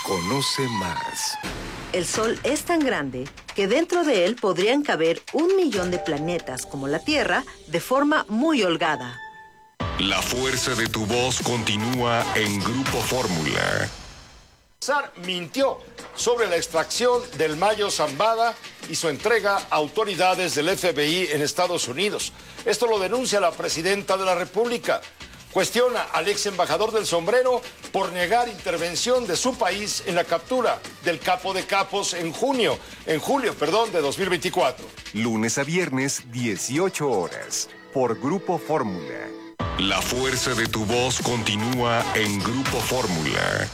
Conoce más. El Sol es tan grande que dentro de él podrían caber 1 millón de planetas como la Tierra de forma muy holgada. La fuerza de tu voz continúa en Grupo Fórmula. Mintió sobre la extracción del Mayo Zambada y su entrega a autoridades del FBI en Estados Unidos. Esto lo denuncia la presidenta de la República. Cuestiona al ex embajador del sombrero por negar intervención de su país en la captura del capo de capos en julio, de 2024. Lunes a viernes, 18 horas, por Grupo Fórmula. La fuerza de tu voz continúa en Grupo Fórmula.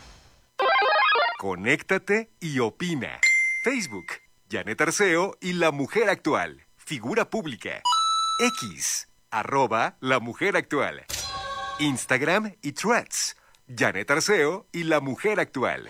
Conéctate y opina. Facebook, Janet Arceo y La Mujer Actual. Figura pública. X, @La Mujer Actual. Instagram y Threads, Janet Arceo y La Mujer Actual.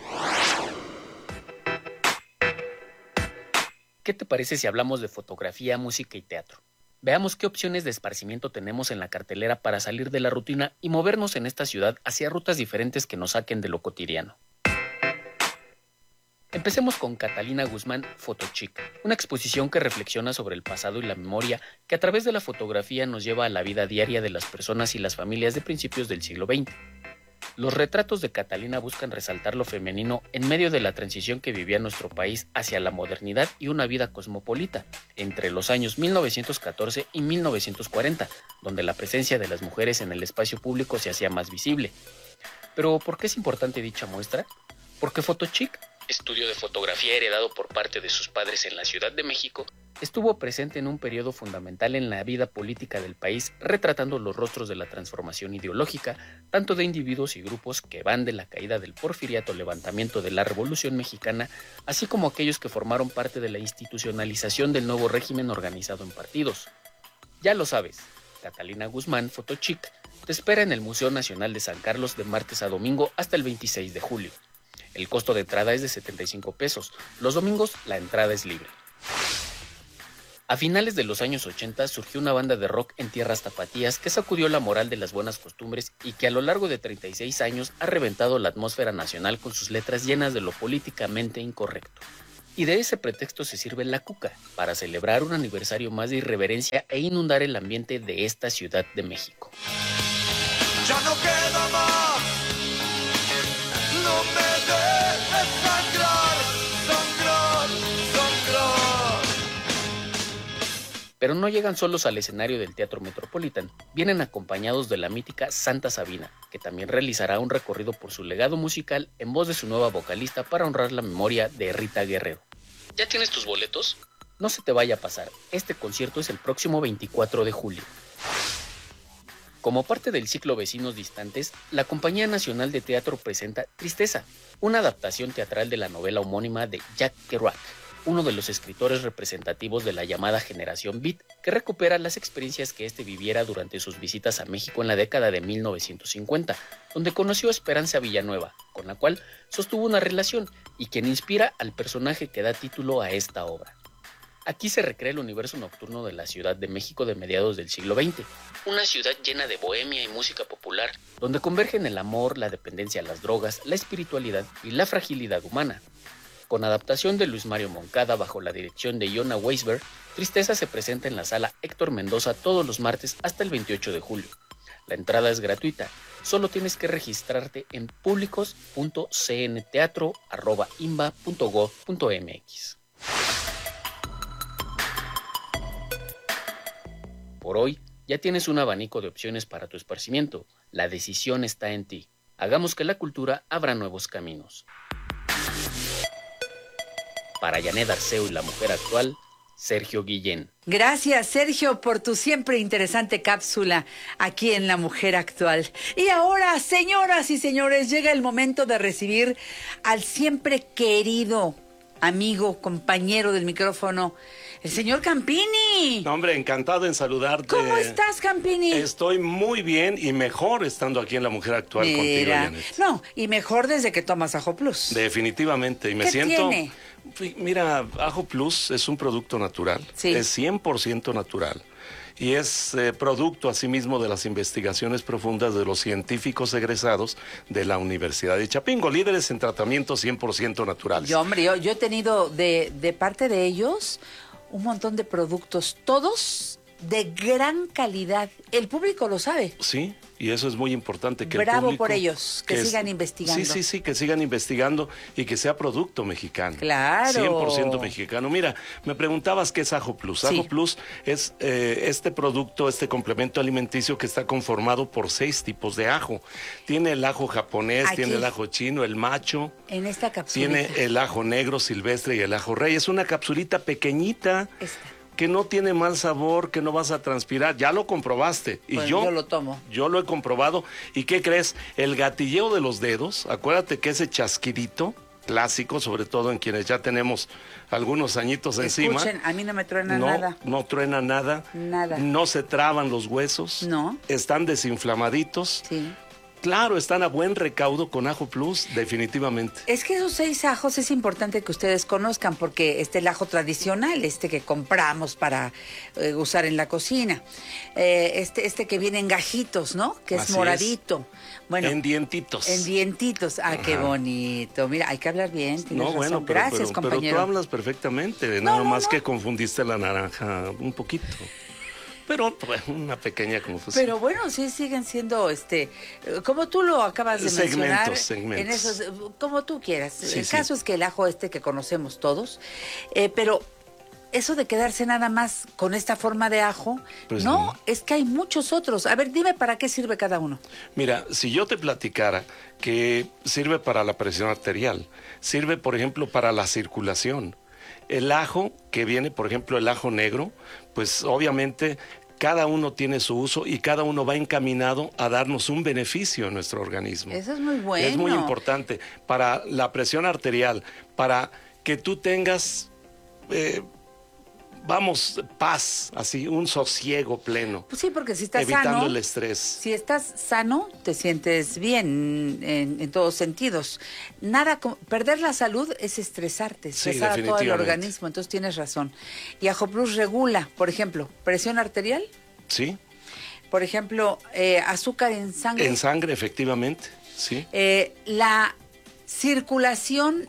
¿Qué te parece si hablamos de fotografía, música y teatro? Veamos qué opciones de esparcimiento tenemos en la cartelera para salir de la rutina y movernos en esta ciudad hacia rutas diferentes que nos saquen de lo cotidiano. Empecemos con Catalina Guzmán, Fotochic, una exposición que reflexiona sobre el pasado y la memoria que a través de la fotografía nos lleva a la vida diaria de las personas y las familias de principios del siglo XX. Los retratos de Catalina buscan resaltar lo femenino en medio de la transición que vivía nuestro país hacia la modernidad y una vida cosmopolita, entre los años 1914 y 1940, donde la presencia de las mujeres en el espacio público se hacía más visible. Pero, ¿por qué es importante dicha muestra? Porque Fotochic, estudio de fotografía heredado por parte de sus padres en la Ciudad de México, estuvo presente en un periodo fundamental en la vida política del país, retratando los rostros de la transformación ideológica, tanto de individuos y grupos que van de la caída del porfiriato al levantamiento de la Revolución Mexicana, así como aquellos que formaron parte de la institucionalización del nuevo régimen organizado en partidos. Ya lo sabes, Catalina Guzmán, Fotochic, te espera en el Museo Nacional de San Carlos de martes a domingo hasta el 26 de julio. El costo de entrada es de 75 pesos. Los domingos la entrada es libre. A finales de los años 80 surgió una banda de rock en tierras tapatías que sacudió la moral de las buenas costumbres y que a lo largo de 36 años ha reventado la atmósfera nacional con sus letras llenas de lo políticamente incorrecto. Y de ese pretexto se sirve la cuca, para celebrar un aniversario más de irreverencia e inundar el ambiente de esta Ciudad de México. Ya no queda más, no me dejes sangrar, sangrar, sangrar. Pero no llegan solos al escenario del Teatro Metropolitan, vienen acompañados de la mítica Santa Sabina, que también realizará un recorrido por su legado musical en voz de su nueva vocalista para honrar la memoria de Rita Guerrero. ¿Ya tienes tus boletos? No se te vaya a pasar, este concierto es el próximo 24 de julio. Como parte del ciclo Vecinos Distantes, la Compañía Nacional de Teatro presenta Tristeza, una adaptación teatral de la novela homónima de Jack Kerouac, uno de los escritores representativos de la llamada Generación Beat, que recupera las experiencias que éste viviera durante sus visitas a México en la década de 1950, donde conoció a Esperanza Villanueva, con la cual sostuvo una relación y quien inspira al personaje que da título a esta obra. Aquí se recrea el universo nocturno de la Ciudad de México de mediados del siglo XX, una ciudad llena de bohemia y música popular, donde convergen el amor, la dependencia a las drogas, la espiritualidad y la fragilidad humana. Con adaptación de Luis Mario Moncada bajo la dirección de Yona Weisberg, Tristeza se presenta en la sala Héctor Mendoza todos los martes hasta el 28 de julio. La entrada es gratuita, solo tienes que registrarte en públicos.cnteatro@imba.gov.mx. Por hoy, ya tienes un abanico de opciones para tu esparcimiento. La decisión está en ti. Hagamos que la cultura abra nuevos caminos. Para Janet Arceo y La Mujer Actual, Sergio Guillén. Gracias, Sergio, por tu siempre interesante cápsula aquí en La Mujer Actual. Y ahora, señoras y señores, llega el momento de recibir al siempre querido amigo, compañero del micrófono, el señor Campini. No, hombre, encantado en saludarte. ¿Cómo estás, Campini? Estoy muy bien y mejor estando aquí en La Mujer Actual contigo, Janet. No, y mejor desde que tomas Ajo Plus. Definitivamente, y me ¿Qué siento... tiene? Mira, Ajo Plus es un producto natural, Sí. es 100% natural. y es producto asimismo de las investigaciones profundas de los científicos egresados de la Universidad de Chapingo, líderes en tratamientos 100% naturales. Yo he tenido de parte de ellos un montón de productos, todos de gran calidad. El público lo sabe. Sí, y eso es muy importante. Que Bravo el público, por ellos, que sigan investigando. Sí, que sigan investigando y que sea producto mexicano. Claro. 100% mexicano. Mira, me preguntabas qué es Ajo Plus. Sí. Ajo Plus es este producto, este complemento alimenticio que está conformado por 6 tipos de ajo. Tiene el ajo japonés, Aquí. tiene el ajo chino, el macho. En esta capsulita. Tiene el ajo negro silvestre y el ajo rey. Es una capsulita pequeñita. Que no tiene mal sabor, que no vas a transpirar. Ya lo comprobaste. Y Pues yo lo tomo. Yo lo he comprobado. ¿Y qué crees? El gatilleo de los dedos, acuérdate que ese chasquidito clásico, sobre todo en quienes ya tenemos algunos añitos encima. Escuchen, a mí no me truena nada. No truena nada. Nada. No se traban los huesos. No. Están desinflamaditos. Sí. Claro, están a buen recaudo con Ajo Plus, definitivamente. Es que esos 6 ajos es importante que ustedes conozcan porque el ajo tradicional, que compramos para usar en la cocina, que viene en gajitos, ¿no? Que es Así moradito. Bueno, en dientitos. En dientitos. Ah, qué bonito. Mira, hay que hablar bien. Tienes razón. Gracias, compañero. Pero tú hablas perfectamente, nada más que confundiste la naranja un poquito. Pero una pequeña confusión. Pero bueno, sí siguen siendo, como tú lo acabas de mencionar. Segmentos. En esos, como tú quieras. Sí, El caso es que el ajo que conocemos todos, pero eso de quedarse nada más con esta forma de ajo, pues no, es que hay muchos otros. A ver, dime para qué sirve cada uno. Mira, si yo te platicara que sirve para la presión arterial, sirve, por ejemplo, para la circulación. El ajo, que viene, por ejemplo, el ajo negro, pues obviamente cada uno tiene su uso y cada uno va encaminado a darnos un beneficio en nuestro organismo. Eso es muy bueno. Es muy importante para la presión arterial, para que tú tengas, paz, así, un sosiego pleno. Pues sí, porque si estás evitando sano, el estrés. Si estás sano, te sientes bien en todos sentidos. Perder la salud es estresarte, estresar a todo el organismo, entonces tienes razón. Y Ajo Plus regula, por ejemplo, presión arterial. Sí. Por ejemplo, azúcar en sangre. En sangre, efectivamente, sí. La circulación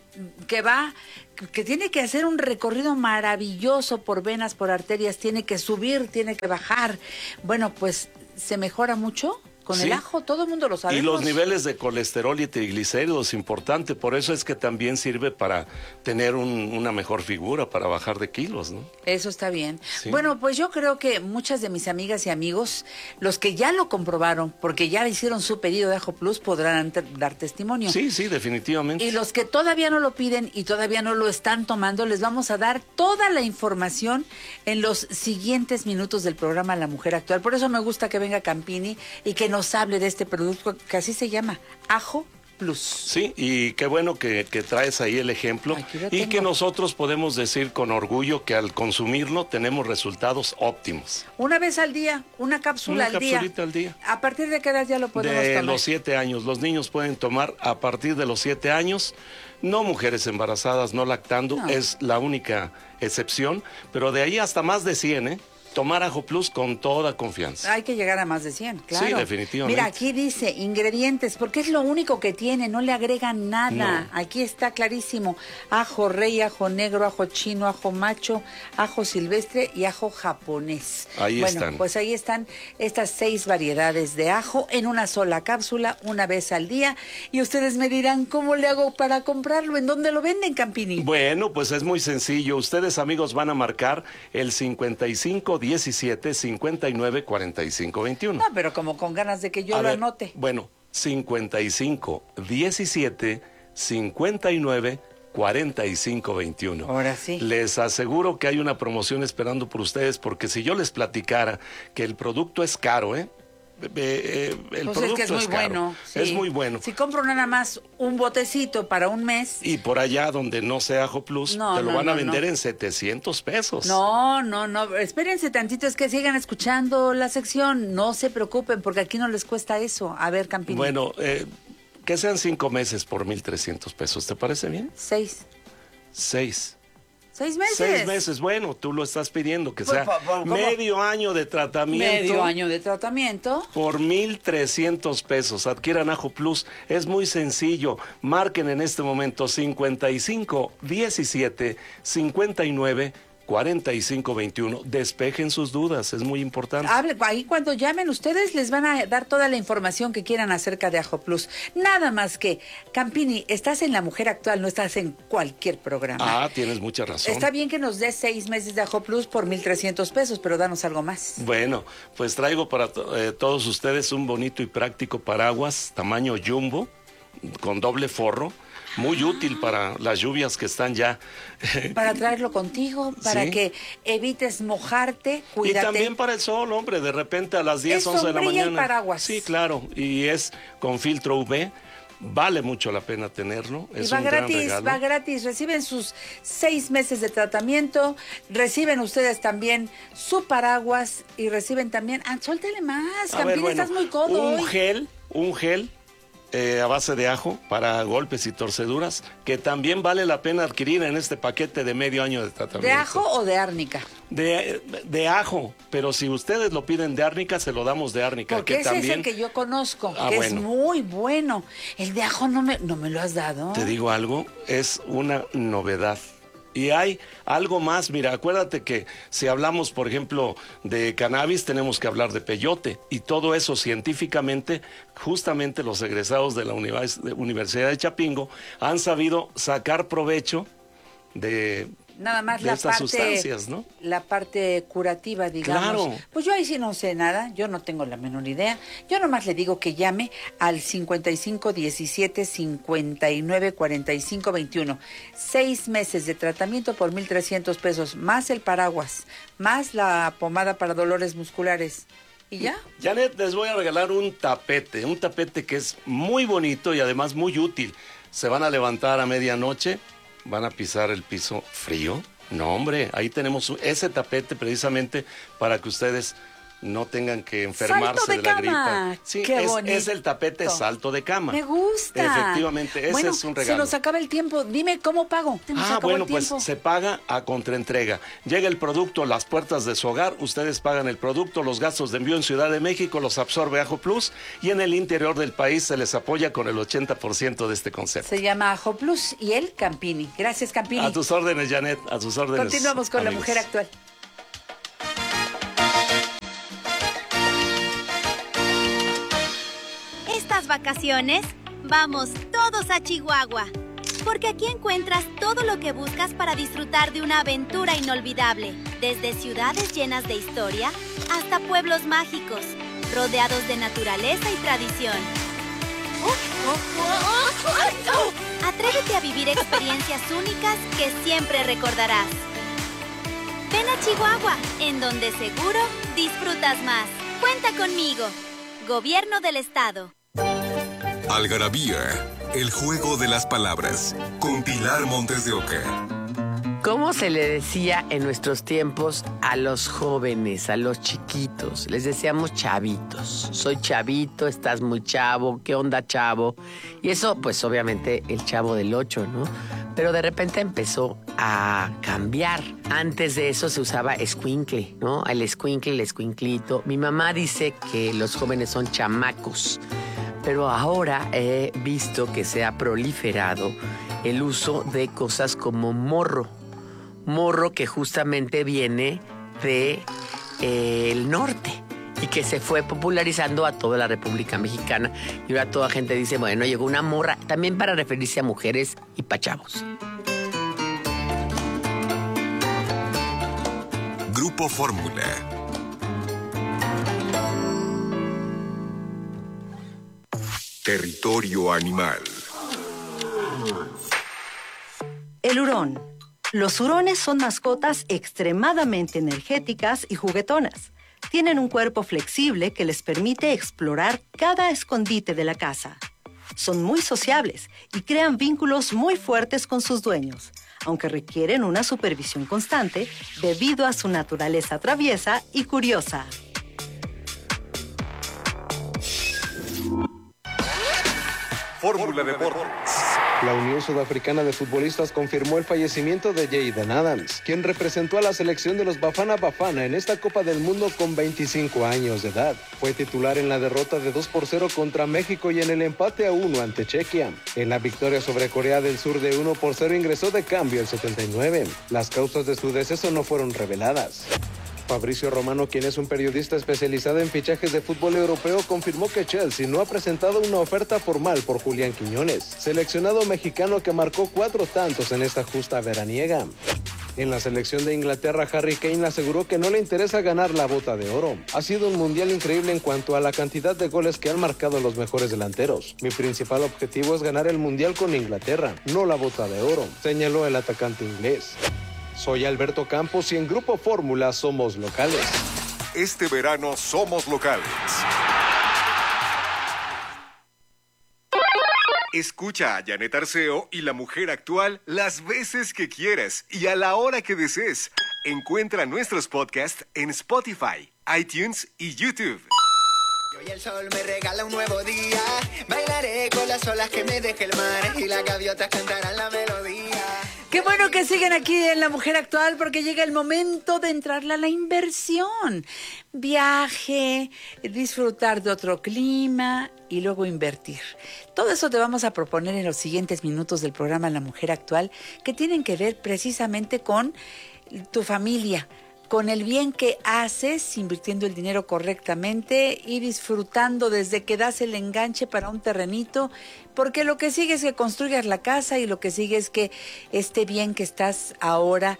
que tiene que hacer un recorrido maravilloso por venas, por arterias, tiene que subir, tiene que bajar. Bueno, pues se mejora mucho con el ajo, todo el mundo lo sabe. Y los niveles de colesterol y triglicéridos, importante, por eso es que también sirve para tener una mejor figura, para bajar de kilos, ¿no? Eso está bien. Sí. Bueno, pues yo creo que muchas de mis amigas y amigos, los que ya lo comprobaron, porque ya hicieron su pedido de Ajo Plus, podrán dar testimonio. Sí, definitivamente. Y los que todavía no lo piden y todavía no lo están tomando, les vamos a dar toda la información en los siguientes minutos del programa La Mujer Actual. Por eso me gusta que venga Campini y que nos hable de este producto que así se llama, Ajo Plus. Sí, y qué bueno que traes ahí el ejemplo y que nosotros podemos decir con orgullo que al consumirlo tenemos resultados óptimos. Una vez al día, una cápsula al día. Una capsulita al día. ¿A partir de qué edad ya lo podemos tomar? De los 7 años. Los niños pueden tomar a partir de los 7 años. No mujeres embarazadas, no lactando, es la única excepción. Pero de ahí hasta más de 100, Tomar Ajo Plus con toda confianza. Hay que llegar a más de 100, claro. Sí, definitivamente. Mira, aquí dice ingredientes, porque es lo único que tiene, no le agregan nada. No. Aquí está clarísimo. Ajo rey, ajo negro, ajo chino, ajo macho, ajo silvestre y ajo japonés. Ahí están. Pues ahí están estas 6 variedades de ajo en una sola cápsula, una vez al día. Y ustedes me dirán, ¿cómo le hago para comprarlo? ¿En dónde lo venden, Campini? Bueno, pues es muy sencillo. Ustedes, amigos, van a marcar el 5517-594521. No, pero como con ganas de que yo lo anote. Bueno, 5517-594521. Ahora sí. Les aseguro que hay una promoción esperando por ustedes, porque si yo les platicara que el producto es caro, el producto es que es muy caro. bueno. Sí. Es muy bueno. Si compro nada más un botecito para un mes. Y por allá donde no sea Ajo Plus, te lo van a vender en 700 pesos. No. Espérense tantito, es que sigan escuchando la sección. No se preocupen, porque aquí no les cuesta eso. A ver, Campini. Bueno, que sean 5 meses por 1,300 pesos. ¿Te parece bien? 6. 6. ¿6 meses? 6 meses, bueno, tú lo estás pidiendo, que sea ¿cómo? medio año de tratamiento. Medio año de tratamiento. Por 1,300 pesos. Adquieran Ajo Plus. Es muy sencillo. Marquen en este momento 55 17 59 45 21. Despejen sus dudas, es muy importante. Ahí cuando llamen ustedes les van a dar toda la información que quieran acerca de Ajo Plus. Nada más que, Campini, estás en La Mujer Actual, no estás en cualquier programa. Ah, tienes mucha razón. Está bien que nos des 6 meses de Ajo Plus por 1,300 pesos, pero danos algo más. Bueno, pues traigo para todos ustedes un bonito y práctico paraguas tamaño jumbo con doble forro. Muy útil para las lluvias que están ya. Para traerlo contigo, para Sí. que evites mojarte, cuídate. Y también para el sol, hombre, de repente a las 10, Es 11 de la sombrilla y mañana. paraguas. Sí, claro, y es con filtro UV. Vale mucho la pena tenerlo. Y Es va un gran gratis, regalo. va gratis. Reciben sus 6 meses de tratamiento, reciben ustedes también su paraguas y reciben también... suéltale más, A ver, Campini, bueno, estás muy codo un hoy. gel a base de ajo para golpes y torceduras, que también vale la pena adquirir en este paquete de medio año de tratamiento. ¿De ajo o de árnica? De ajo, pero si ustedes lo piden de árnica, se lo damos de árnica. Porque que ese también, es el que yo conozco, Ah, que bueno. es muy bueno. El de ajo no me lo has dado. Te digo algo, es una novedad. Y hay algo más, mira, acuérdate que si hablamos, por ejemplo, de cannabis, tenemos que hablar de peyote. Y todo eso científicamente, justamente los egresados de la Universidad de Chapingo han sabido sacar provecho de Nada más de la estas parte, sustancias, ¿no? la parte curativa, digamos. Claro. Pues yo ahí sí no sé nada, yo no tengo la menor idea. Yo nomás le digo que llame al 55 17 59 45 21. 6 meses de tratamiento por 1,300 pesos, más el paraguas, más la pomada para dolores musculares. ¿Y ya? Janet, les voy a regalar un tapete que es muy bonito y además muy útil. Se van a levantar a medianoche, van a pisar el piso frío. No, hombre, ahí tenemos ese tapete precisamente para que ustedes no tengan que enfermarse ¡Salto de de la cama! gripa. Sí, ¡Qué es bonito! el tapete salto de cama. Me gusta. Efectivamente, ese Bueno, es un se regalo. nos acaba el tiempo. Dime, ¿cómo pago? Se nos acabó Bueno, el tiempo. pues se paga a contraentrega. Llega el producto a las puertas de su hogar, ustedes pagan el producto, los gastos de envío en Ciudad de México los absorbe Ajo Plus y en el interior del país se les apoya con el 80% de este concepto. Se llama Ajo Plus y el Campini. Gracias, Campini. A tus órdenes, Janet, a tus órdenes. Continuamos con amigos. La Mujer Actual. Estas vacaciones, vamos todos a Chihuahua, porque aquí encuentras todo lo que buscas para disfrutar de una aventura inolvidable, desde ciudades llenas de historia hasta pueblos mágicos, rodeados de naturaleza y tradición. Atrévete a vivir experiencias únicas que siempre recordarás. Ven a Chihuahua, en donde seguro disfrutas más. Cuenta conmigo. Gobierno del Estado. Algarabía, el juego de las palabras, con Pilar Montes de Oca. ¿Cómo se le decía en nuestros tiempos a los jóvenes, a los chiquitos? Les decíamos chavitos. Soy chavito, estás muy chavo, ¿qué onda, chavo? Y eso, pues obviamente el Chavo del 8, ¿no? Pero de repente empezó a cambiar. Antes de eso se usaba escuincle, ¿no? El escuincle, el escuinclito. Mi mamá dice que los jóvenes son chamacos. Pero ahora he visto que se ha proliferado el uso de cosas como morro. Morro que justamente viene de el norte y que se fue popularizando a toda la República Mexicana. Y ahora toda gente dice, bueno, llegó una morra, también para referirse a mujeres y pa' chavos. Grupo Fórmula. Territorio animal. El hurón. Los hurones son mascotas extremadamente energéticas y juguetonas. Tienen un cuerpo flexible que les permite explorar cada escondite de la casa. Son muy sociables y crean vínculos muy fuertes con sus dueños, aunque requieren una supervisión constante debido a su naturaleza traviesa y curiosa. Fórmula Deportes. La Unión Sudafricana de Futbolistas confirmó el fallecimiento de Jayden Adams, quien representó a la selección de los Bafana Bafana en esta Copa del Mundo con 25 años de edad. Fue titular en la derrota de 2-0 contra México y en el empate a 1 ante Chequia. En la victoria sobre Corea del Sur de 1-0 ingresó de cambio el 79. Las causas de su deceso no fueron reveladas. Fabrizio Romano, quien es un periodista especializado en fichajes de fútbol europeo, confirmó que Chelsea no ha presentado una oferta formal por Julián Quiñones, seleccionado mexicano que marcó 4 tantos en esta justa veraniega. En la selección de Inglaterra, Harry Kane aseguró que no le interesa ganar la Bota de Oro. Ha sido un mundial increíble en cuanto a la cantidad de goles que han marcado los mejores delanteros. Mi principal objetivo es ganar el mundial con Inglaterra, no la Bota de Oro, señaló el atacante inglés. Soy Alberto Campos y en Grupo Fórmula somos locales. Este verano somos locales. Escucha a Janet Arceo y La Mujer Actual las veces que quieras y a la hora que desees. Encuentra nuestros podcasts en Spotify, iTunes y YouTube. Hoy el sol me regala un nuevo día. Bailaré con las olas que me deje el mar y las gaviotas cantarán la melodía. Qué bueno que siguen aquí en La Mujer Actual porque llega el momento de entrarle a la inversión. Viaje, disfrutar de otro clima y luego invertir. Todo eso te vamos a proponer en los siguientes minutos del programa La Mujer Actual, que tienen que ver precisamente con tu familia, con el bien que haces, invirtiendo el dinero correctamente y disfrutando desde que das el enganche para un terrenito, porque lo que sigue es que construyas la casa y lo que sigue es que este bien que estás ahora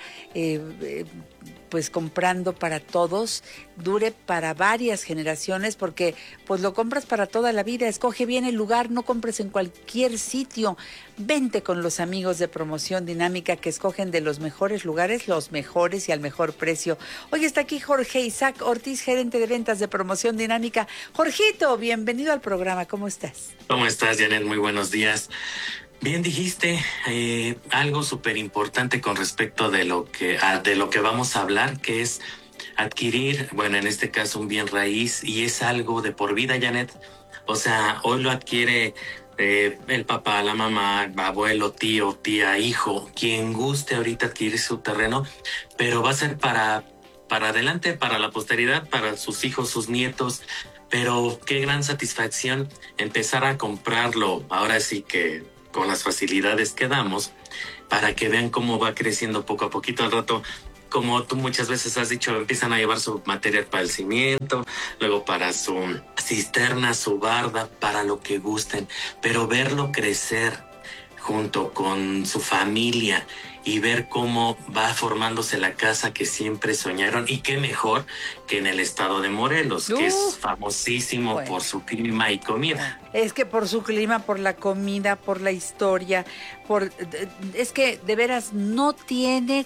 pues comprando para todos dure para varias generaciones, porque pues lo compras para toda la vida. Escoge bien el lugar, no compres en cualquier sitio. Vente con los amigos de Promoción Dinámica que escogen de los mejores lugares, los mejores y al mejor precio. Hoy está aquí Jorge Isaac Ortiz, gerente de ventas de Promoción Dinámica. Jorgito, bienvenido al programa, ¿cómo estás? ¿Cómo estás, Janet? Muy buenos días. Bien dijiste algo súper importante con respecto de lo que vamos a hablar, que es adquirir, bueno, en este caso un bien raíz, y es algo de por vida, Janet. O sea, hoy lo adquiere el papá, la mamá, abuelo, tío, tía, hijo, quien guste ahorita adquirir su terreno, pero va a ser para adelante, para la posteridad, para sus hijos, sus nietos. Pero qué gran satisfacción empezar a comprarlo, ahora sí que con las facilidades que damos, para que vean cómo va creciendo poco a poquito. Al rato, como tú muchas veces has dicho, empiezan a llevar su material para el cimiento, luego para su cisterna, su barda, para lo que gusten, pero verlo crecer junto con su familia y ver cómo va formándose la casa que siempre soñaron, y qué mejor que en el estado de Morelos, que es famosísimo por su clima y comida. Es que por su clima, por la comida, por la historia, es que de veras no tiene...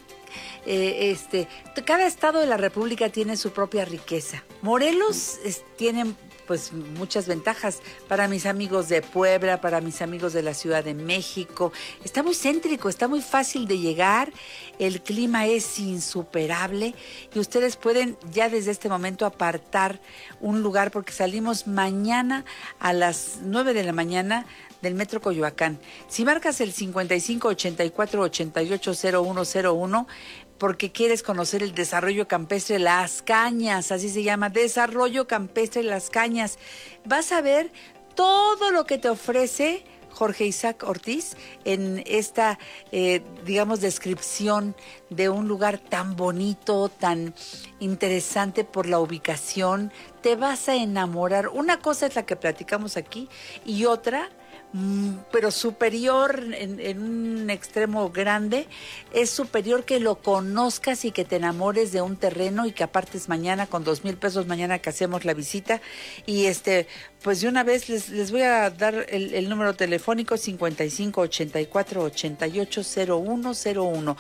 cada estado de la República tiene su propia riqueza. Morelos tiene pues muchas ventajas para mis amigos de Puebla, para mis amigos de la Ciudad de México. Está muy céntrico, está muy fácil de llegar, el clima es insuperable y ustedes pueden ya desde este momento apartar un lugar, porque salimos mañana a las 9 de la mañana del Metro Coyoacán. Si marcas el 5584-880101, porque quieres conocer el Desarrollo Campestre Las Cañas, así se llama, Desarrollo Campestre Las Cañas, vas a ver todo lo que te ofrece Jorge Isaac Ortiz en esta, descripción de un lugar tan bonito, tan interesante por la ubicación. Te vas a enamorar. Una cosa es la que platicamos aquí y otra, pero superior en un extremo grande, es superior que lo conozcas y que te enamores de un terreno y que apartes mañana con 2,000 pesos, mañana que hacemos la visita. Y pues de una vez les voy a dar el número telefónico: 5584-880101,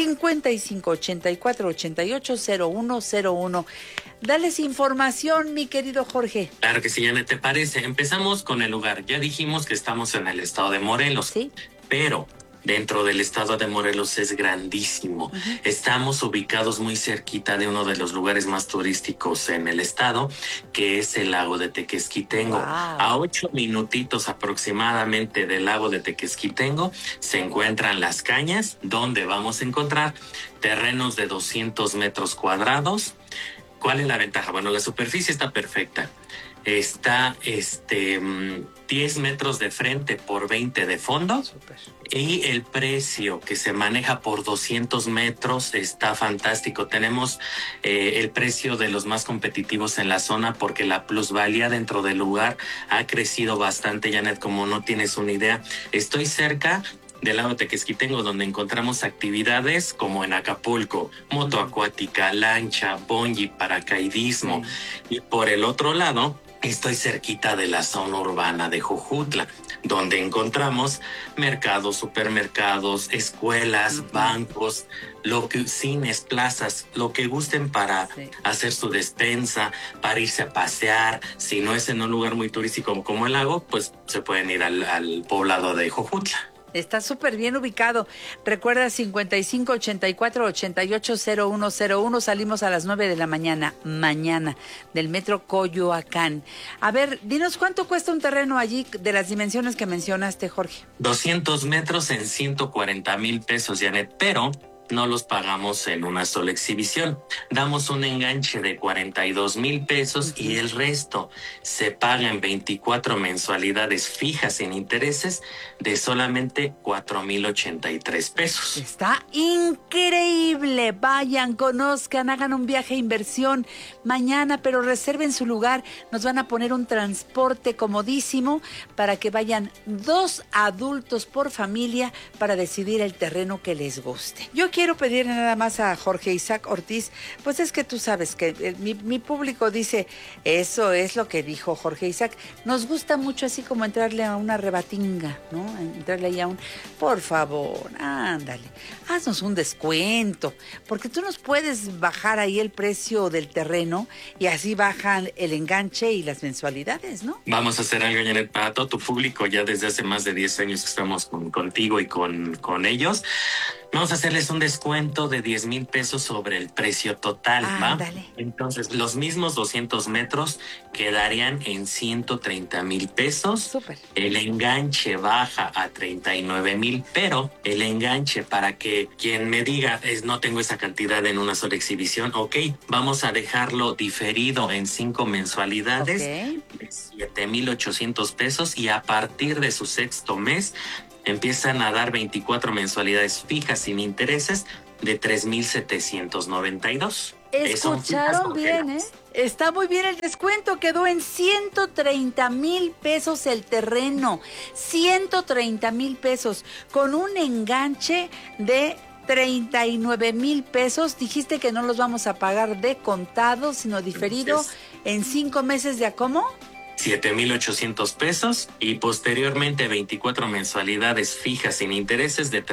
5584-880101. Dales información, mi querido Jorge. Claro que sí, Janet, ¿te parece? Empezamos con el lugar. Ya dijimos que estamos en el estado de Morelos. Sí. Pero dentro del estado de Morelos es grandísimo. Estamos ubicados muy cerquita de uno de los lugares más turísticos en el estado, que es el lago de Tequesquitengo. A 8 minutitos aproximadamente del lago de Tequesquitengo se encuentran Las Cañas, donde vamos a encontrar terrenos de 200 metros cuadrados. ¿Cuál es la ventaja? Bueno, la superficie está perfecta. Está 10 metros de frente por 20 de fondo. Super. Y el precio que se maneja por 200 metros está fantástico. Tenemos el precio de los más competitivos en la zona porque la plusvalía dentro del lugar ha crecido bastante, Janet, como no tienes una idea. Estoy cerca del lago Tequesquitengo, donde encontramos actividades como en Acapulco, moto acuática, lancha, bungee, paracaidismo. Y por el otro lado, estoy cerquita de la zona urbana de Jojutla, donde encontramos mercados, supermercados, escuelas, bancos, cines, plazas, lo que gusten para hacer su despensa, para irse a pasear. Si no es en un lugar muy turístico como el lago, pues se pueden ir al poblado de Jojutla. Está súper bien ubicado. Recuerda 5584-880101. Salimos a las 9 de la mañana del metro Coyoacán. A ver, dinos cuánto cuesta un terreno allí de las dimensiones que mencionaste, Jorge. 200 metros en 140,000 pesos, Janet, pero no los pagamos en una sola exhibición. Damos un enganche de 42,000 pesos y el resto se paga en 24 mensualidades fijas sin intereses de solamente 4,083 pesos. Está increíble. Vayan, conozcan, hagan un viaje de inversión mañana, pero reserven su lugar. Nos van a poner un transporte comodísimo para que vayan 2 adultos por familia para decidir el terreno que les guste. Yo quiero pedir nada más a Jorge Isaac Ortiz, pues es que tú sabes que mi público dice, eso es lo que dijo Jorge Isaac, nos gusta mucho así como entrarle a una rebatinga, ¿no? Entrarle ahí a por favor, ándale, haznos un descuento, porque tú nos puedes bajar ahí el precio del terreno y así bajan el enganche y las mensualidades, ¿no? Vamos a hacer algo, Janet, para todo tu público, ya desde hace más de 10 años que estamos contigo y con ellos. Vamos a hacerles un descuento de 10,000 pesos sobre el precio total, ¿va? Dale. Entonces, los mismos 200 metros quedarían en 130,000 pesos. Súper. El enganche baja a 39,000, pero el enganche, para que quien me diga, no tengo esa cantidad en una sola exhibición, ok, vamos a dejarlo diferido en 5 mensualidades de 7,800 pesos y a partir de su sexto mes empiezan a dar 24 mensualidades fijas sin intereses de 3,792. Escucharon bien, ¿eh? Está muy bien el descuento, quedó en 130,000 pesos el terreno, 130,000 pesos, con un enganche de 39,000 pesos. Dijiste que no los vamos a pagar de contado, sino diferido en 5 meses de ¿a cómo? 7,800 pesos y posteriormente 24 mensualidades fijas sin intereses de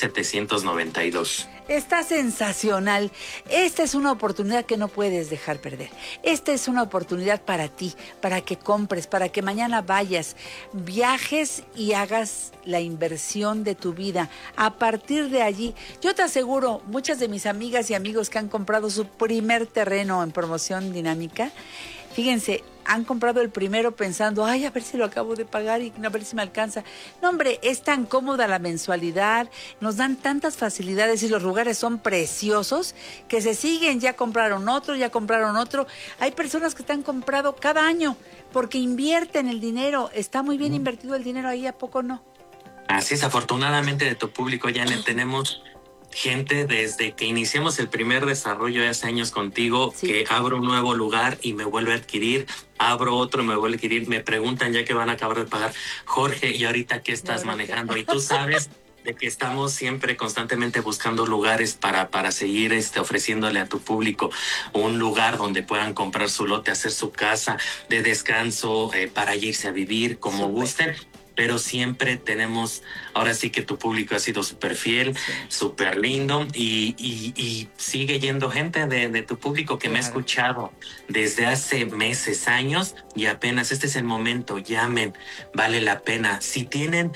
3,792. Está sensacional. Esta es una oportunidad que no puedes dejar perder. Esta es una oportunidad para ti, para que compres, para que mañana vayas, viajes y hagas la inversión de tu vida. A partir de allí, yo te aseguro, muchas de mis amigas y amigos que han comprado su primer terreno en promoción dinámica, fíjense, han comprado el primero pensando, ay, a ver si lo acabo de pagar y a ver si me alcanza. No, hombre, es tan cómoda la mensualidad, nos dan tantas facilidades y los lugares son preciosos que se siguen, ya compraron otro. Hay personas que están comprando cada año porque invierten el dinero. Está muy bien invertido el dinero ahí, ¿a poco no? Así es, afortunadamente de tu público, Janet, tenemos gente desde que iniciamos el primer desarrollo hace años contigo, que abro un nuevo lugar y me vuelve a adquirir, abro otro y me vuelve a adquirir, me preguntan ya que van a acabar de pagar, Jorge, ¿y ahorita qué estás manejando? Y tú sabes de que estamos siempre constantemente buscando lugares para seguir ofreciéndole a tu público un lugar donde puedan comprar su lote, hacer su casa de descanso, para irse a vivir como gusten. Pero siempre tenemos, ahora sí que tu público ha sido súper fiel, súper lindo y sigue yendo gente de tu público que me ha escuchado desde hace meses, años y apenas este es el momento, llamen, vale la pena. Si tienen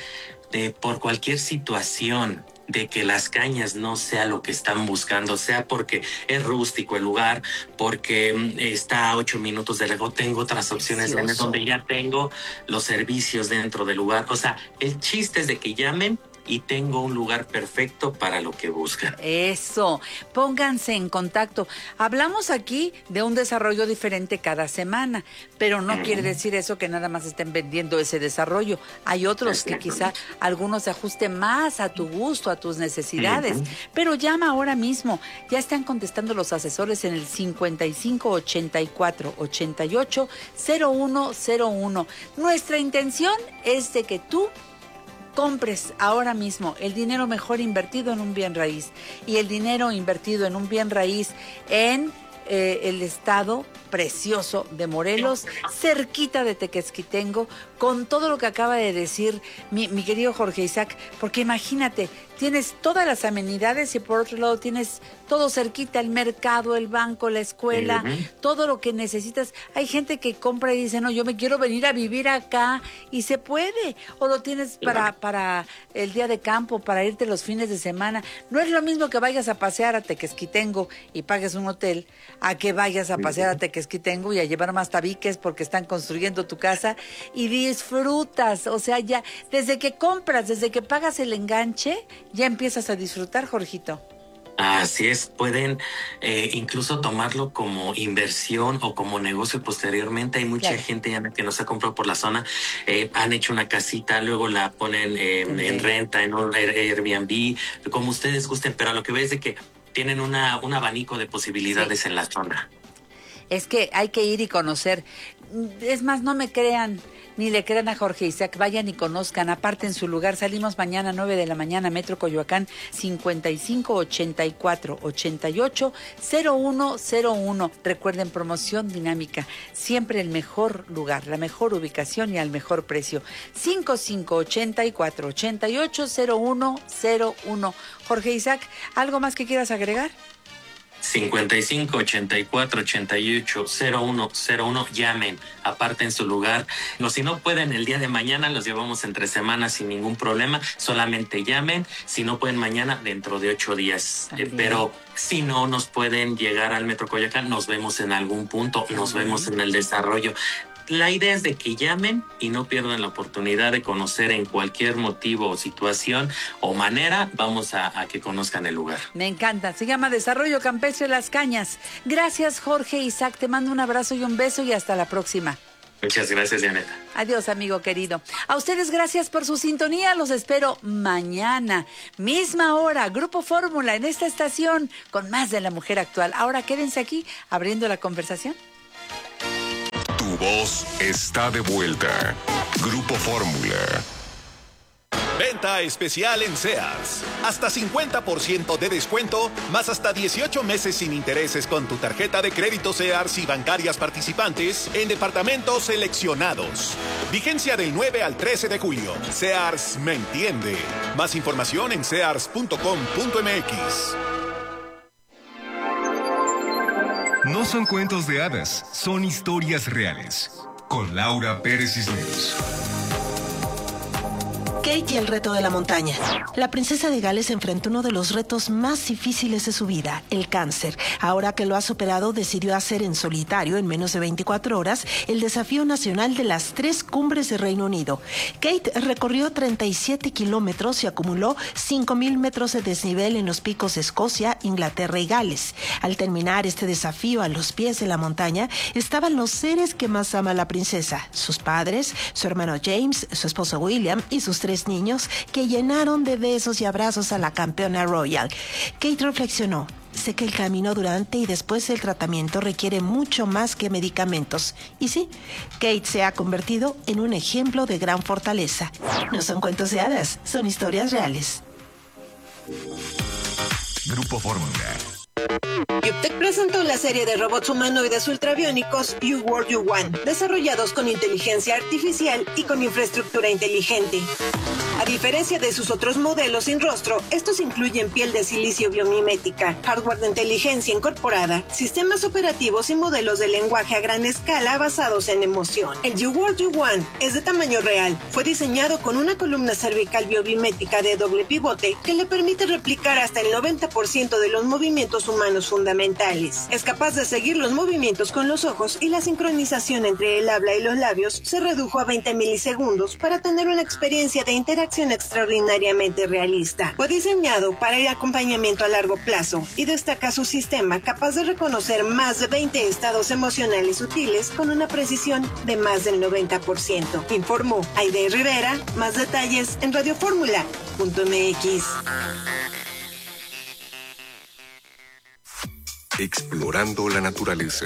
por cualquier situación de que las cañas no sea lo que están buscando, sea porque es rústico el lugar, porque está a 8 minutos de lejos, tengo otras opciones donde ya tengo los servicios dentro del lugar. O sea, el chiste es de que llamen y tengo un lugar perfecto para lo que buscan. Eso, pónganse en contacto. Hablamos aquí de un desarrollo diferente cada semana, pero no quiere decir eso que nada más estén vendiendo ese desarrollo. Hay otros que quizá algunos se ajusten más a tu gusto, a tus necesidades, pero llama ahora mismo. Ya están contestando los asesores en el 55 84 88 0101. Nuestra intención es de que tú compres ahora mismo el dinero mejor invertido en un bien raíz, y el dinero invertido en un bien raíz en el estado precioso de Morelos, cerquita de Tequesquitengo, con todo lo que acaba de decir mi querido Jorge Isaac, porque imagínate, tienes todas las amenidades y por otro lado tienes todo cerquita, el mercado, el banco, la escuela, todo lo que necesitas. Hay gente que compra y dice, no, yo me quiero venir a vivir acá, y se puede, o lo tienes para el día de campo, para irte los fines de semana. No es lo mismo que vayas a pasear a Tequesquitengo y pagues un hotel, a que vayas a pasear a Tequesquitengo y a llevar más tabiques porque están construyendo tu casa y disfrutas. O sea, ya desde que compras, desde que pagas el enganche, ya empiezas a disfrutar, Jorgito. Así es, pueden incluso tomarlo como inversión o como negocio posteriormente. Hay mucha gente ya que nos ha comprado por la zona, han hecho una casita, luego la ponen en renta, en un Airbnb, como ustedes gusten, pero a lo que ves de que tienen un abanico de posibilidades en la zona. Es que hay que ir y conocer. Es más, no me crean, ni le crean a Jorge Isaac, vayan y conozcan, aparten su lugar. Salimos mañana 9 de la mañana, Metro Coyoacán, 55 84 88 0101. Recuerden, promoción dinámica, siempre el mejor lugar, la mejor ubicación y al mejor precio. 55 84 88 0101. Jorge Isaac, ¿algo más que quieras agregar? 55 84 88 0101, llamen, aparten su lugar. O si no pueden el día de mañana, los llevamos entre semanas sin ningún problema, solamente llamen. Si no pueden mañana, dentro de 8 días. Pero si no nos pueden llegar al Metro Coyoacán, nos vemos en algún punto, nos vemos en el desarrollo. La idea es de que llamen y no pierdan la oportunidad de conocer en cualquier motivo o situación o manera. Vamos a que conozcan el lugar. Me encanta. Se llama Desarrollo Campestre Las Cañas. Gracias, Jorge Isaac. Te mando un abrazo y un beso y hasta la próxima. Muchas gracias, Janeta. Adiós, amigo querido. A ustedes gracias por su sintonía. Los espero mañana, misma hora, Grupo Fórmula en esta estación con más de La Mujer Actual. Ahora quédense aquí abriendo la conversación. Tu voz está de vuelta. Grupo Fórmula. Venta especial en Sears. Hasta 50% de descuento, más hasta 18 meses sin intereses con tu tarjeta de crédito Sears y bancarias participantes en departamentos seleccionados. Vigencia del 9 al 13 de julio. Sears me entiende. Más información en sears.com.mx. No son cuentos de hadas, son historias reales. Con Laura Pérez Cisneros. Kate y el reto de la montaña. La princesa de Gales enfrentó uno de los retos más difíciles de su vida, el cáncer. Ahora que lo ha superado, decidió hacer en solitario, en menos de 24 horas, el desafío nacional de las 3 cumbres de Reino Unido. Kate recorrió 37 kilómetros y acumuló 5,000 metros de desnivel en los picos de Escocia, Inglaterra y Gales. Al terminar este desafío a los pies de la montaña, estaban los seres que más ama la princesa: sus padres, su hermano James, su esposo William y sus 3 niños, que llenaron de besos y abrazos a la campeona royal. Kate reflexionó: sé que el camino durante y después del tratamiento requiere mucho más que medicamentos. Y sí, Kate se ha convertido en un ejemplo de gran fortaleza. No son cuentos de hadas, son historias reales. Grupo Fórmula. Yuptec presentó la serie de robots humanoides ultrabiónicos You World You Want, desarrollados con inteligencia artificial y con infraestructura inteligente. A diferencia de sus otros modelos sin rostro, estos incluyen piel de silicio biomimética, hardware de inteligencia incorporada, sistemas operativos y modelos de lenguaje a gran escala basados en emoción. El YouWorld U1 es de tamaño real. Fue diseñado con una columna cervical biomimética de doble pivote que le permite replicar hasta el 90% de los movimientos humanos fundamentales. Es capaz de seguir los movimientos con los ojos y la sincronización entre el habla y los labios se redujo a 20 milisegundos para tener una experiencia de interacción extraordinariamente realista. Fue diseñado para el acompañamiento a largo plazo y destaca su sistema capaz de reconocer más de 20 estados emocionales sutiles con una precisión de más del 90%. Informó Aide Rivera. Más detalles en radioformula.mx. Explorando la naturaleza.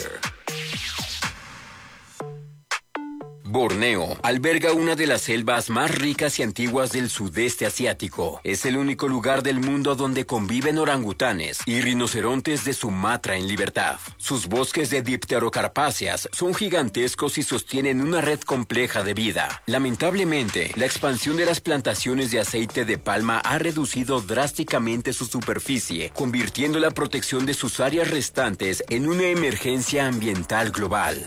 Borneo alberga una de las selvas más ricas y antiguas del sudeste asiático. Es el único lugar del mundo donde conviven orangutanes y rinocerontes de Sumatra en libertad. Sus bosques de dipterocarpáceas son gigantescos y sostienen una red compleja de vida. Lamentablemente, la expansión de las plantaciones de aceite de palma ha reducido drásticamente su superficie, convirtiendo la protección de sus áreas restantes en una emergencia ambiental global.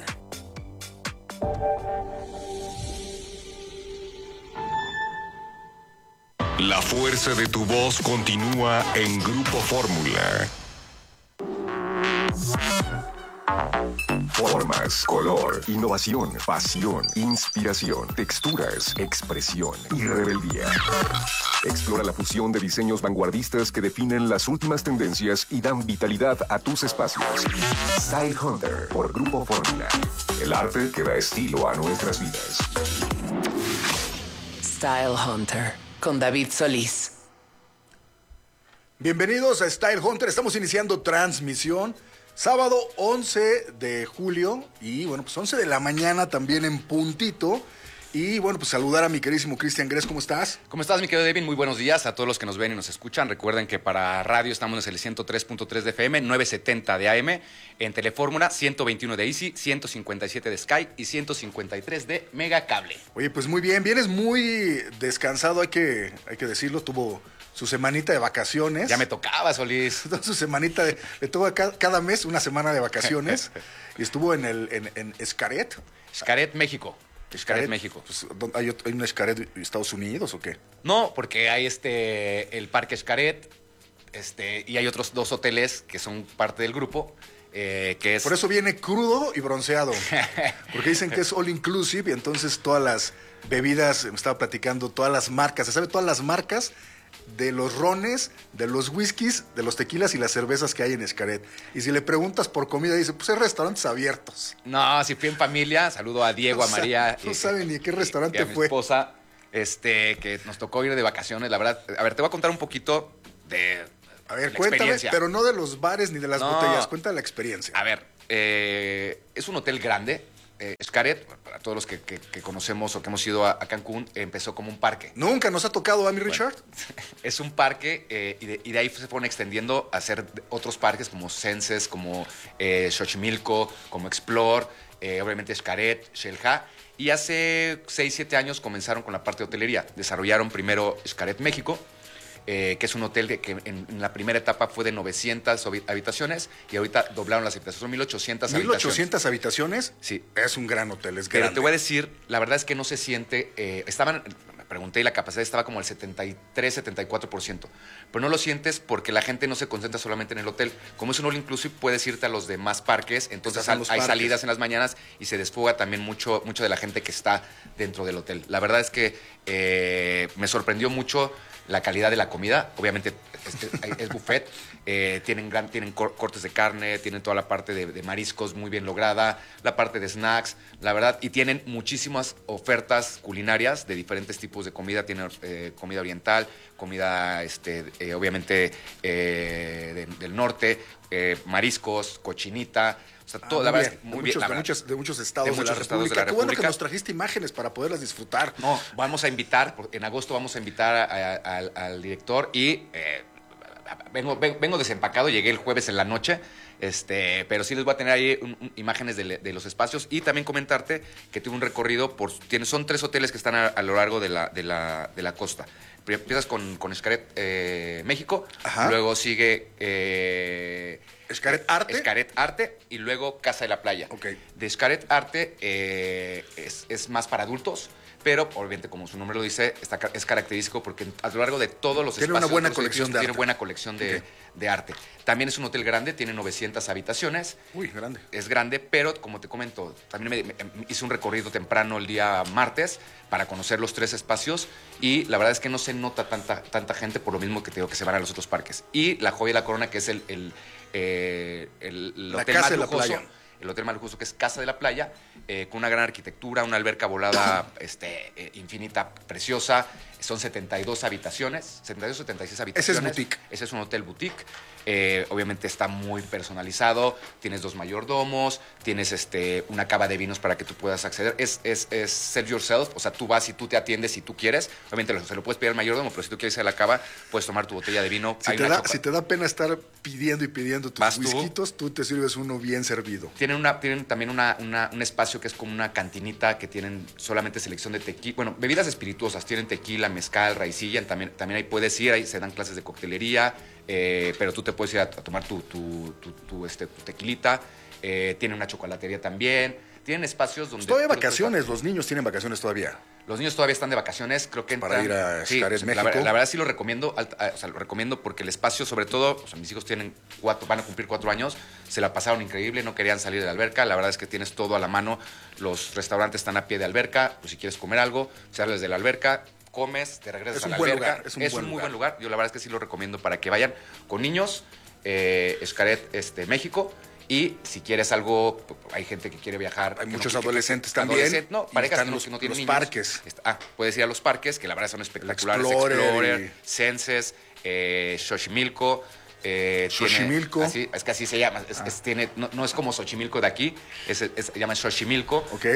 La fuerza de tu voz continúa en Grupo Fórmula. Formas, color, innovación, pasión, inspiración, texturas, expresión y rebeldía. Explora la fusión de diseños vanguardistas que definen las últimas tendencias y dan vitalidad a tus espacios. Style Hunter por Grupo Fórmula. El arte que da estilo a nuestras vidas. Style Hunter con David Solís. Bienvenidos a Style Hunter. Estamos iniciando transmisión. Sábado 11 de julio y bueno, pues 11 de la mañana también en puntito. Y bueno, pues saludar a mi queridísimo Cristian Gress. ¿Cómo estás? ¿Cómo estás, mi querido David? Muy buenos días a todos los que nos ven y nos escuchan. Recuerden que para radio estamos en el 103.3 de FM, 970 de AM, en Telefórmula, 121 de Easy, 157 de Sky y 153 de Megacable. Oye, pues muy bien. Vienes muy descansado, hay que decirlo. Tuvo su semanita de vacaciones. Ya me tocaba, Solís. Su semanita le toca cada mes una semana de vacaciones. Y estuvo en Xcaret. Xcaret, México. Xcaret, México. Pues, ¿hay un Xcaret de Estados Unidos o qué? No, porque hay el Parque Xcaret, y hay otros 2 hoteles que son parte del grupo, que es... Por eso viene crudo y bronceado. Porque dicen que es all inclusive y entonces todas las bebidas, me estaba platicando, todas las marcas, se sabe todas las marcas de los rones, de los whiskies, de los tequilas y las cervezas que hay en Xcaret. Y si le preguntas por comida, dice, pues hay restaurantes abiertos. No, si fui en familia, saludo a Diego, a María. No saben ni a qué restaurante y a mi fue. Esposa, que nos tocó ir de vacaciones, la verdad. A ver, te voy a contar un poquito de A ver, la cuéntame, experiencia. pero no de los bares ni de las botellas, cuenta la experiencia. A ver, es un hotel grande. Xcaret, para todos los que conocemos o que hemos ido a Cancún, empezó como un parque. Nunca nos ha tocado a mi Richard. Es un parque y de ahí se fueron extendiendo a hacer otros parques como Senses, como Xochimilco, como Explore, obviamente Xcaret, Xel-Há. Y hace 6, 7 años comenzaron con la parte de hotelería. Desarrollaron primero Xcaret México, que es un hotel que en la primera etapa fue de 900 habitaciones y ahorita doblaron las habitaciones, son 1,800 habitaciones. ¿1,800 habitaciones? Sí. Es un gran hotel, es Pero grande. te voy a decir, la verdad es que no se siente, me pregunté y la capacidad estaba como al 73, 74%, pero no lo sientes porque la gente no se concentra solamente en el hotel. Como es un all inclusive, puedes irte a los demás parques, entonces hay salidas en las mañanas y se desfoga también mucho de la gente que está dentro del hotel. La verdad es que me sorprendió mucho la calidad de la comida. Obviamente es buffet, tienen cortes de carne, tienen toda la parte de mariscos muy bien lograda, la parte de snacks, la verdad, y tienen muchísimas ofertas culinarias de diferentes tipos de comida. Tienen comida oriental, comida obviamente del norte, mariscos, cochinita. O sea, todo, la verdad es muy bien. De muchos estados de la República. Qué bueno que nos trajiste imágenes para poderlas disfrutar. No, vamos a invitar, en agosto vamos a invitar al director y vengo desempacado, llegué el jueves en la noche, pero sí les voy a tener ahí imágenes de los espacios y también comentarte que tuve un recorrido son 3 hoteles que están a lo largo de la costa. Empiezas con Xcaret, México, Ajá. luego sigue Xcaret Arte. Xcaret Arte y luego Casa de la Playa. Okay. De Xcaret Arte es más para adultos, pero obviamente como su nombre lo dice, es característico porque a lo largo de todos los tiene espacios una buena todos los colección de tiene arte. buena colección de arte. También es un hotel grande, tiene 900 habitaciones. Uy, grande. Es grande, pero como te comento, también me hice un recorrido temprano el día martes para conocer los 3 espacios y la verdad es que no se nota tanta gente por lo mismo que te digo que se van a los otros parques. Y la joya de la corona, que es el hotel más lujoso. El hotel más lujoso, que es Casa de la Playa, con una gran arquitectura, una alberca volada infinita, preciosa. Son 72 habitaciones, 72, 76 habitaciones. Ese es boutique. Ese es un hotel boutique. Obviamente está muy personalizado. Tienes 2 mayordomos, tienes una cava de vinos para que tú puedas acceder. Es serve yourself, o sea, tú vas y tú te atiendes si tú quieres. Obviamente se lo puedes pedir al mayordomo, pero si tú quieres ir a la cava, puedes tomar tu botella de vino. Si te da pena estar pidiendo tus whiskitos, tú te sirves uno bien servido. Tienen también un espacio que es como una cantinita que tienen solamente selección de tequila. Bueno, bebidas espirituosas. Tienen tequila, mezcal, raicilla. También ahí puedes ir. Ahí se dan clases de coctelería. Pero tú te puedes ir a tomar tu tequilita. Tienen una chocolatería también. Tienen espacios donde... Todavía hay vacaciones. Los niños tienen vacaciones todavía. Los niños todavía están de vacaciones, creo que para ir a Xcaret, México. La verdad sí lo recomiendo, lo recomiendo porque el espacio, sobre todo, mis hijos van a cumplir 4 años, se la pasaron increíble, no querían salir de la alberca, la verdad es que tienes todo a la mano, los restaurantes están a pie de alberca, pues si quieres comer algo, sales de la alberca, comes, te regresas a la alberca. Es un muy buen lugar, yo la verdad es que sí lo recomiendo para que vayan con niños, Xcaret, México. Y si quieres algo, hay gente que quiere viajar. Hay muchos adolescentes también. Parejas que no tienen los niños. Parques. Puedes ir a los parques, que la verdad son espectaculares. Explorer, Senses, Xochimilco. Xochimilco. Es que así se llama. No es como Xochimilco de aquí, se llama Xochimilco. Ok.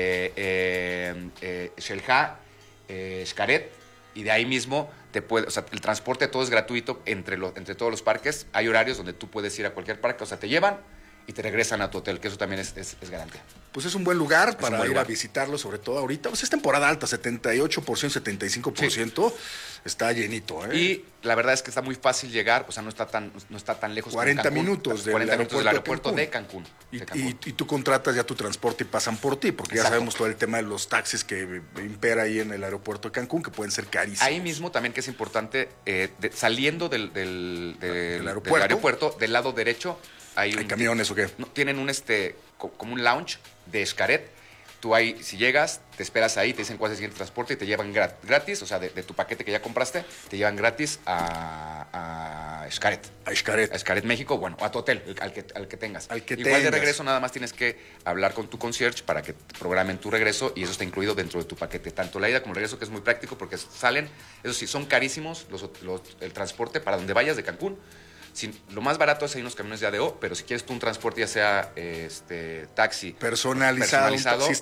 Xel-Há, Xcaret. Y de ahí mismo el transporte todo es gratuito entre todos los parques. Hay horarios donde tú puedes ir a cualquier parque, o sea, te llevan y te regresan a tu hotel, que eso también es garantía. Pues es un buen lugar para ir a visitarlo, sobre todo ahorita. Pues es temporada alta, 78%, 75%. Sí. Está llenito, ¿eh? Y la verdad es que está muy fácil llegar, o sea, no está tan lejos. 40 minutos del aeropuerto de Cancún. Y tú contratas ya tu transporte y pasan por ti, porque ya sabemos todo el tema de los taxis que impera ahí en el aeropuerto de Cancún, que pueden ser carísimos. Ahí mismo también que es importante, saliendo del aeropuerto, del lado derecho, ¿Hay camiones o qué? No, tienen como un lounge de Xcaret. Tú ahí, si llegas, te esperas ahí, te dicen cuál es el siguiente transporte y te llevan gratis, o sea, de tu paquete que ya compraste, te llevan gratis a Xcaret. A Xcaret. A Xcaret, México, bueno, a tu hotel, al que tengas. Igual de regreso nada más tienes que hablar con tu concierge para que te programen tu regreso y eso está incluido dentro de tu paquete. Tanto la ida como el regreso, que es muy práctico porque salen, eso sí, son carísimos el transporte para donde vayas de Cancún. Lo más barato es hay unos camiones de ADO, pero si quieres tú un transporte ya sea taxi personalizado